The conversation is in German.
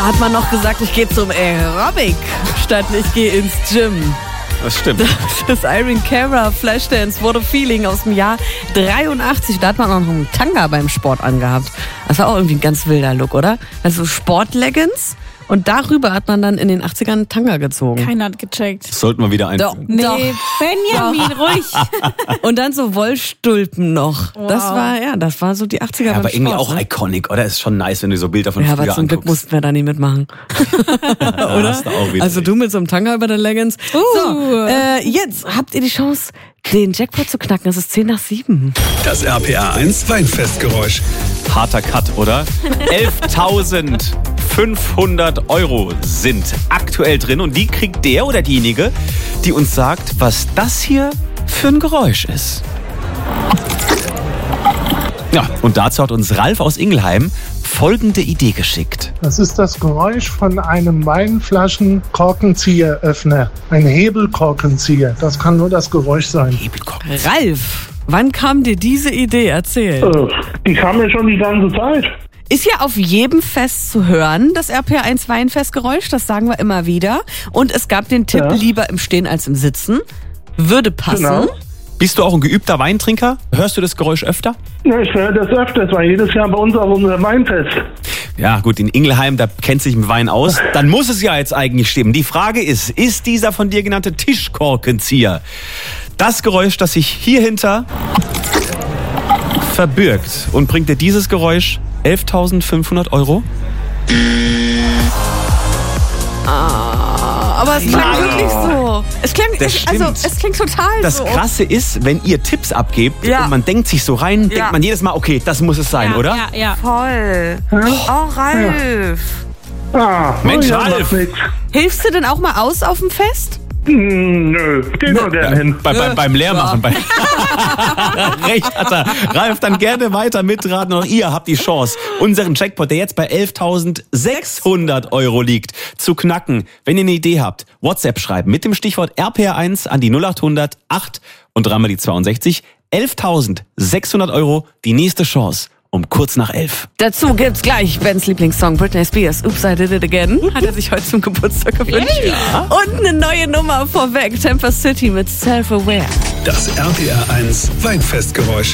Hat man noch gesagt, ich gehe zum Aerobic, statt ich gehe ins Gym. Das stimmt. Das Irene Cara Flashdance What a Feeling aus dem Jahr 83. Da hat man auch noch einen Tanga beim Sport angehabt. Das war auch irgendwie ein ganz wilder Look, oder? Also Sportleggings und darüber hat man dann in den 80ern einen Tanga gezogen. Keiner hat gecheckt. Das sollten wir wieder einführen. Nee, Doch. Benjamin, ruhig. Und dann so Wollstulpen noch. Wow. Das war so die 80er Ja, beim aber irgendwie Sport, auch ne? iconic, oder? Ist schon nice, wenn du so Bilder von Ja, früher aber zum Glück anguckst. mussten wir da nicht mitmachen. Oder? Hast du auch wieder Also du mit so einem Tanga über den Leggings. So, jetzt habt ihr die Chance, den Jackpot zu knacken. Es ist 7:10. Das RPA 1 Weinfestgeräusch. Harter Cut, oder? 11.500 € sind aktuell drin und die kriegt der oder diejenige, die uns sagt, was das hier für ein Geräusch ist. Ja, und dazu hat uns Ralf aus Ingelheim folgende Idee geschickt. Das ist das Geräusch von einem Weinflaschen-Korkenzieheröffner. Ein Hebelkorkenzieher. Das kann nur das Geräusch sein. Ralf, wann kam dir diese Idee? Erzähl. Die kam mir schon die ganze Zeit. Ist ja auf jedem Fest zu hören, das RPA1 Weinfestgeräusch. Das sagen wir immer wieder. Und es gab den Tipp, Ja. lieber im Stehen als im Sitzen. Würde passen. Genau. Bist du auch ein geübter Weintrinker? Hörst du das Geräusch öfter? Ja, ich höre das öfters, weil jedes Jahr bei uns auf unser Weinfest. Ja, gut, in Ingelheim, da kennt sich mit Wein aus. Dann muss es ja jetzt eigentlich stimmen. Die Frage ist dieser von dir genannte Tischkorkenzieher das Geräusch, das sich hier hinter verbirgt? Und bringt dir dieses Geräusch 11.500 €? Aber es klang wirklich so. Es klang, Das stimmt. es klingt total Das so. Krasse ist, wenn ihr Tipps abgebt Ja. und man denkt sich so rein, denkt man jedes Mal, okay, das muss es sein, oder? Ja. Voll. Oh, Ralf. Mensch, ja, Ralf. macht nix. Hilfst du denn auch mal aus auf dem Fest? Nö, geh nur gerne hin. Beim Leermachen. Recht hat er. Ralf, dann gerne weiter mitraten. Auch ihr habt die Chance, unseren Jackpot, der jetzt bei 11.600 € liegt, zu knacken. Wenn ihr eine Idee habt, WhatsApp schreiben mit dem Stichwort RPR1 an die 0800 8 und dreimal die 62. 11.600 €, die nächste Chance. Um kurz nach 11. Dazu gibt's gleich Bens Lieblingssong Britney Spears, Oops, I Did It Again. Hat er sich heute zum Geburtstag gewünscht. Ja. Und eine neue Nummer vorweg, Temper City mit Self-Aware. Das RPA 1 Weinfestgeräusch.